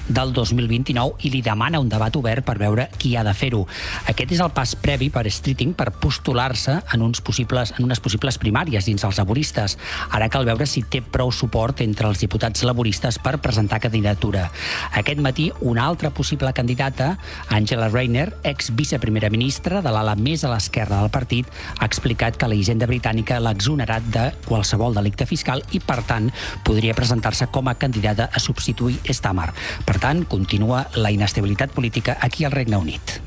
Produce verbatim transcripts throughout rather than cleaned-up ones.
del dos mil vint-i-nou i li demana un debat obert per veure qui ha de fer-ho. Aquest és el pas previ per Streeting per postular-se en, uns possibles, en unes possibles primàries dins els laboristes. Ara cal veure si té prou suport entre els diputats laboristes per presentar candidatura. Aquest matí, una altra possible candidata, Angela Rayner, ex-viceprimera ministra de l'ala més a l'esquerra del partit, ha explicat que la Hisenda britànica l'ha exonerat de qualsevol delicte fiscal i, per tant, podria presentar-se com a candidata a substituir Starmer. Per tant, continua la inestabilitat política aquí al Regne Unit.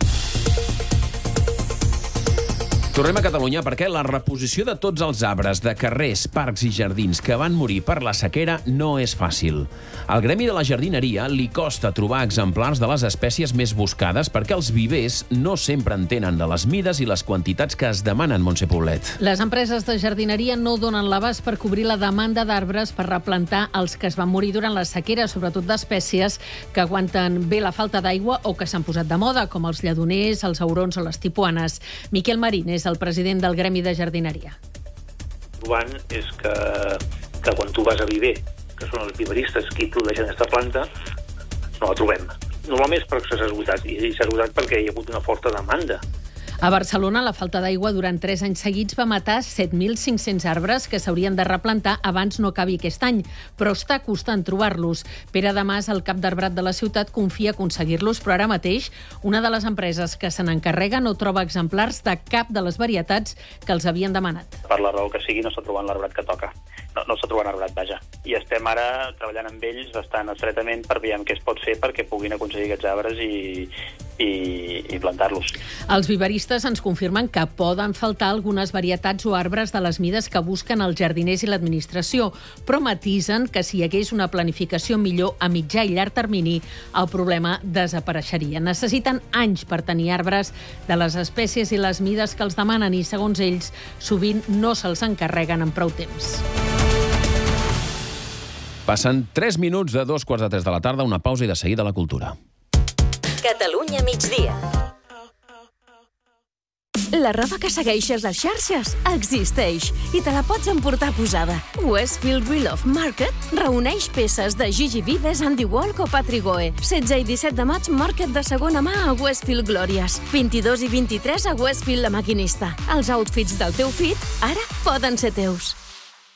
Tornem a Catalunya perquè la reposició de tots els arbres de carrers, parcs i jardins que van morir per la sequera no és fàcil. Al gremi de la jardineria li costa trobar exemplars de les espècies més buscades perquè els vivers no sempre entenen de les mides i les quantitats que es demanen, Montse Poblet. Les empreses de jardineria no donen l'abast per cobrir la demanda d'arbres per replantar els que es van morir durant la sequera, sobretot d'espècies que aguanten bé la falta d'aigua o que s'han posat de moda, com els lledoners, els aurons o les tipuanes. Miquel Marín és el president del gremi de jardineria. Trobant és que, que quan tu vas a viver, que són els viveristes qui produeixen aquesta planta, no la trobem. Normalment és perquè s'ha esgotat, i s'ha esgotat perquè hi ha hagut una forta demanda. A Barcelona, la falta d'aigua durant tres anys seguits va matar set mil cinc-cents arbres que s'haurien de replantar abans no acabi aquest any, però està costant trobar-los. Pere Damas, el cap d'arbrat de la ciutat, confia aconseguir-los, però ara mateix una de les empreses que se n'encarrega no troba exemplars de cap de les varietats que els havien demanat. Per la raó que sigui, no està trobant l'arbrat que toca. No, no està trobant arbrat, vaja. I estem ara treballant amb ells bastant estretament per veure què es pot fer perquè puguin aconseguir aquests arbres i, i, i plantar-los. Els viveristes ens confirmen que poden faltar algunes varietats o arbres de les mides que busquen els jardiners i l'administració, però matisen que si hi hagués una planificació millor a mitjà i llarg termini, el problema desapareixeria. Necessiten anys per tenir arbres de les espècies i les mides que els demanen i, segons ells, sovint no se'ls encarreguen en prou temps. Passen tres minuts de dos quarts de tres de la tarda, una pausa i de seguida la cultura. Catalunya migdia. La roba que segueixes les xarxes existeix i te la pots emportar posada. Westfield Real of Market reuneix peces de Gigi Vives, Andy Walk o Patrick Goe. setze i disset de maig, Market de segona mà a Westfield Glòries. vint-i-dos i vint-i-tres a Westfield La Maquinista. Els outfits del teu fit ara poden ser teus.